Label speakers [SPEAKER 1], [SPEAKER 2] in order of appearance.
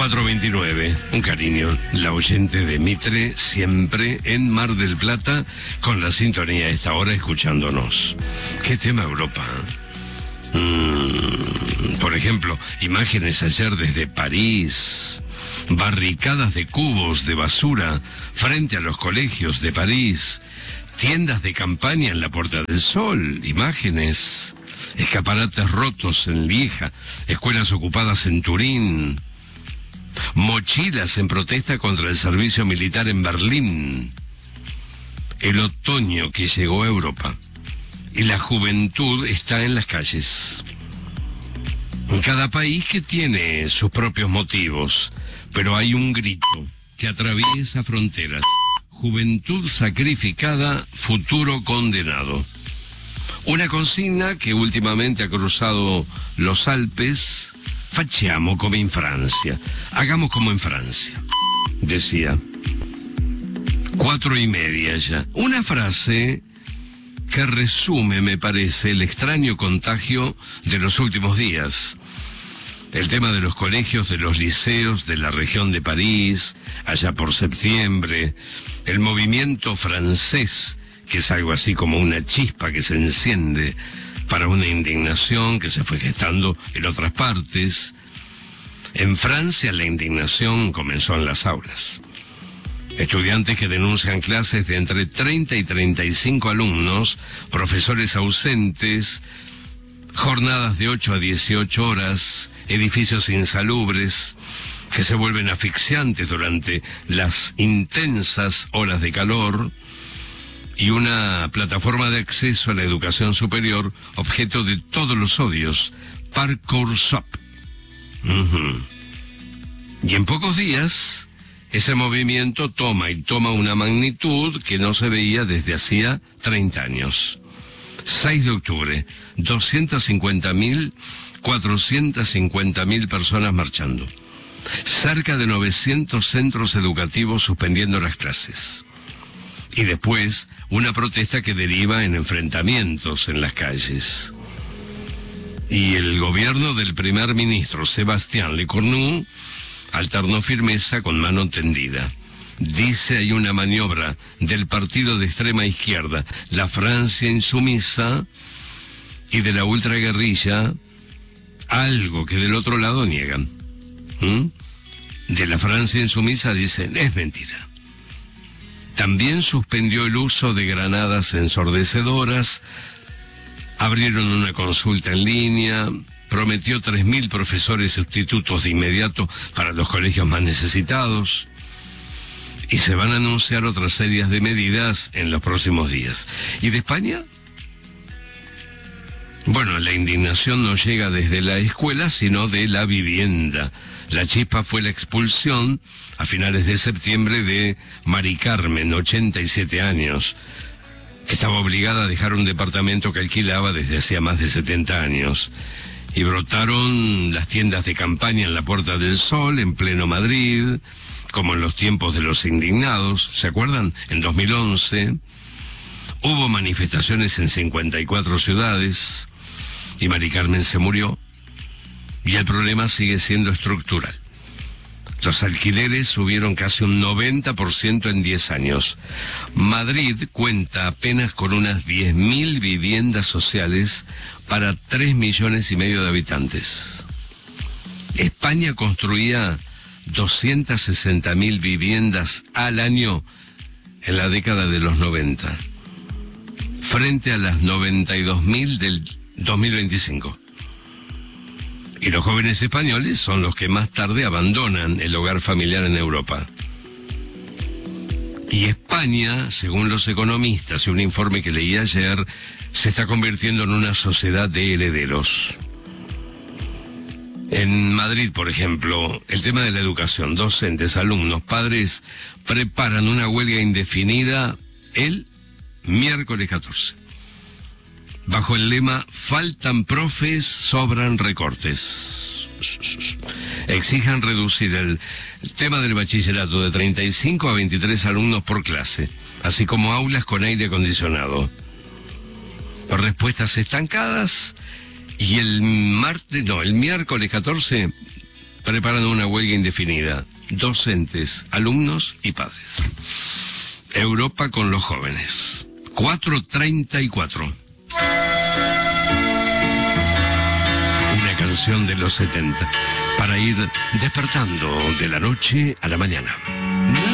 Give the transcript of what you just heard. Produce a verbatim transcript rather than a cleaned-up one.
[SPEAKER 1] cuatro veintinueve, un cariño, la oyente de Mitre, siempre en Mar del Plata, con la sintonía a esta hora escuchándonos. ¿Qué tema Europa? Mm, por ejemplo, imágenes ayer desde París, barricadas de cubos de basura frente a los colegios de París, tiendas de campaña en la Puerta del Sol, imágenes, escaparates rotos en Lieja, escuelas ocupadas en Turín, mochilas en protesta contra el servicio militar en Berlín, el otoño que llegó a Europa y la juventud está en las calles. En cada país que tiene sus propios motivos, pero hay un grito que atraviesa fronteras: juventud sacrificada, futuro condenado. Una consigna que últimamente ha cruzado los Alpes. Facciamo come in Francia. Hagamos como en Francia, decía. Cuatro y media ya. Una frase que resume, me parece, el extraño contagio de los últimos días. El tema de los colegios, de los liceos, de la región de París, allá por septiembre. El movimiento francés, que es algo así como una chispa que se enciende para una indignación que se fue gestando en otras partes. En Francia la indignación comenzó en las aulas. Estudiantes que denuncian clases de entre treinta y treinta y cinco alumnos, profesores ausentes, jornadas de ocho a dieciocho horas, edificios insalubres que se vuelven asfixiantes durante las intensas horas de calor, y una plataforma de acceso a la educación superior objeto de todos los odios, Parcoursup. Uh-huh. Y en pocos días, ese movimiento toma y toma una magnitud que no se veía desde hacía treinta años. seis de octubre, doscientas cincuenta mil, cuatrocientas cincuenta mil personas marchando. Cerca de novecientos centros educativos suspendiendo las clases. Y después, una protesta que deriva en enfrentamientos en las calles. Y el gobierno del primer ministro Sebastián Lecornu alternó firmeza con mano tendida. Dice hay una maniobra del partido de extrema izquierda, la Francia insumisa, y de la ultraguerrilla, algo que del otro lado niegan. ¿Mm? De la Francia insumisa dicen, es mentira. También suspendió el uso de granadas ensordecedoras, abrieron una consulta en línea, prometió tres mil profesores sustitutos de inmediato para los colegios más necesitados, y se van a anunciar otras series de medidas en los próximos días. ¿Y de España? Bueno, la indignación no llega desde la escuela, sino de la vivienda. La chispa fue la expulsión a finales de septiembre de Mari Carmen, ochenta y siete años, que estaba obligada a dejar un departamento que alquilaba desde hacía más de setenta años. Y brotaron las tiendas de campaña en la Puerta del Sol, en pleno Madrid, como en los tiempos de los indignados, ¿se acuerdan? En dos mil once hubo manifestaciones en cincuenta y cuatro ciudades, y Mari Carmen se murió. Y el problema sigue siendo estructural. Los alquileres subieron casi un noventa por ciento en diez años. Madrid cuenta apenas con unas diez mil viviendas sociales para tres millones y medio de habitantes. España construía doscientas sesenta mil viviendas al año en la década de los noventa, frente a las noventa y dos mil del dos mil veinticinco. Y los jóvenes españoles son los que más tarde abandonan el hogar familiar en Europa. Y España, según los economistas y un informe que leí ayer, se está convirtiendo en una sociedad de herederos. En Madrid, por ejemplo, el tema de la educación, docentes, alumnos, padres, preparan una huelga indefinida el miércoles catorce. Bajo el lema, faltan profes, sobran recortes. Exijan reducir el, el tema del bachillerato de treinta y cinco a veintitrés alumnos por clase, así como aulas con aire acondicionado. Respuestas estancadas, y el martes, no, el miércoles catorce preparan una huelga indefinida. Docentes, alumnos y padres. Europa con los jóvenes. cuatro treinta y cuatro. Una canción de los setenta para ir despertando de la noche a la mañana.